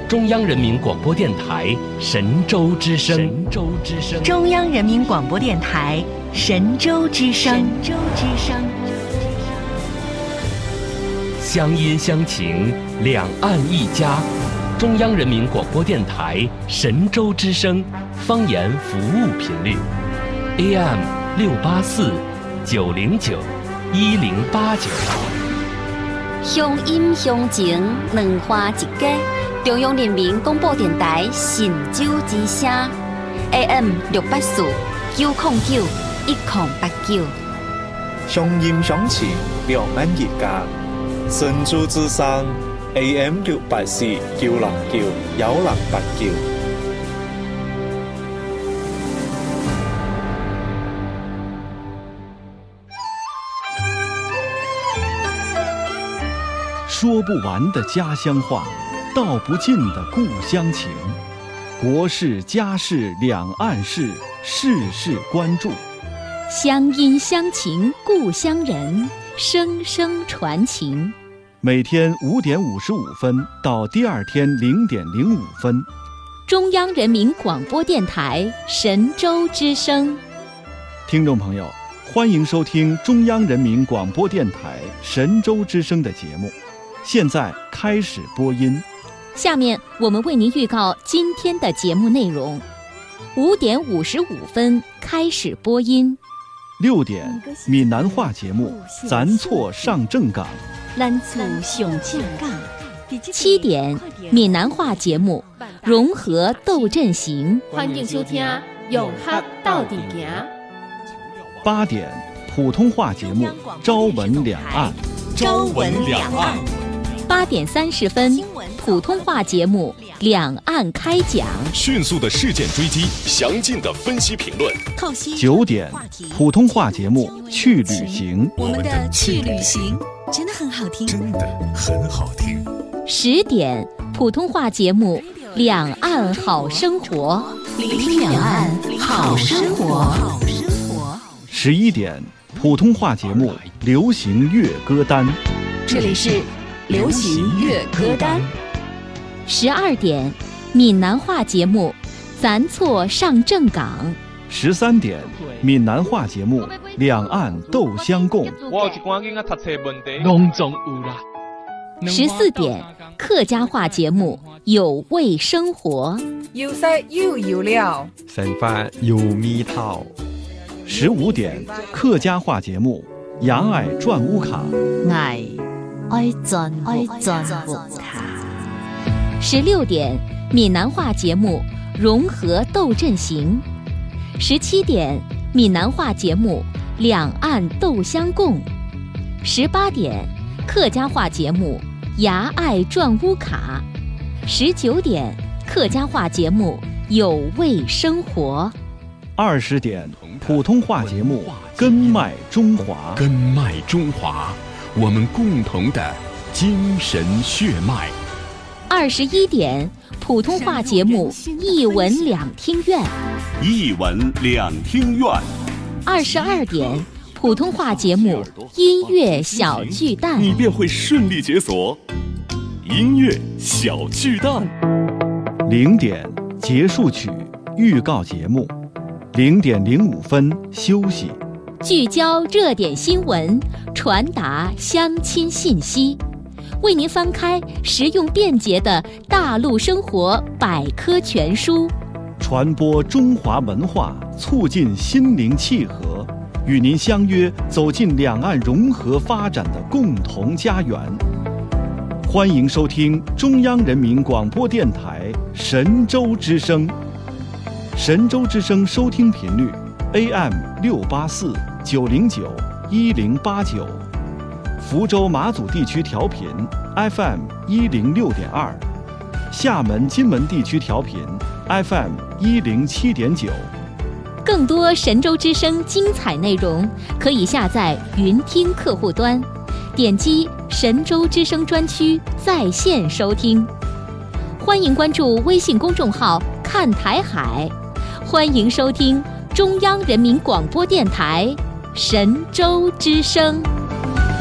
中央人民广播电台神州之声。神州之声。 中央人民广播电台神州之声。神州之声。 乡音乡情，两岸一家。中央人民广播电台神州之声方言服务频率 AM 684 909 1089。 乡音乡情，两花一家。中央人民广播电台神州之声 AM 684 909 1089。 乡音乡情，两岸一家。神州之声 AM 684 909 1089。 说不完的家乡话，道不尽的故乡情，国事家事两岸事，事事关注。 乡音乡情故乡人，声声传情。 每天5点55分到第二天0点05分， 中央人民广播电台神州之声。 听众朋友，欢迎收听中央人民广播电台神州之声的节目，现在开始播音。 下面我们为您预告今天的节目内容：5点55分开始播音 ；6点闽南话节目《咱错上正港》； 咱错上正港；7点闽南话节目《融合斗阵行》。 欢迎收听《永和到底行》。 8点普通话节目《朝闻两岸》。 朝闻两岸。 8点30分，普通话节目《两岸开讲》， 迅速的事件追击，详尽的分析评论。 9点，普通话节目《去旅行》， 我们的去旅行真的很好听， 真的很好听。 10点，普通话节目《两岸好生活》， 聆听两岸好生活。 11点，普通话节目《流行乐歌单》， 这里是流行乐歌单。 12点，闽南话节目《咱错上正港》。 13点，闽南话节目《两岸斗相共》。 14点，客家话节目《有味生活》。 有菜又有料， 食饭有味道。 15点，客家话节目《牙爱转乌卡》。 爱转乌卡。16点，闽南话节目《融合斗阵行》。17点，闽南话节目《两岸斗相共》。18点，客家话节目《牙爱转乌卡》。19点，客家话节目《有味生活》。 20点，普通话节目《根脉中华》。 根脉中华，我们共同的精神血脉。 21点，普通话节目《一文两厅院》。 一文两厅院。 22点，普通话节目《音乐小巨蛋》。 你便会顺利解锁音乐小巨蛋。 0点，结束曲预告节目。0点05分休息。 聚焦热点新闻，传达乡亲信息，为您翻开实用便捷的大陆生活百科全书， 传播中华文化，促进心灵契合，与您相约走进两岸融合发展的共同家园。欢迎收听中央人民广播电台神州之声。神州之声收听频率 AM 684 909 1089，福州马祖地区调频 FM 106.2，厦门金门地区调频 FM 107.9。 更多神州之声精彩内容，可以下载云听客户端，点击神州之声专区在线收听。欢迎关注微信公众号看台海，欢迎收听中央人民广播电台神州之声。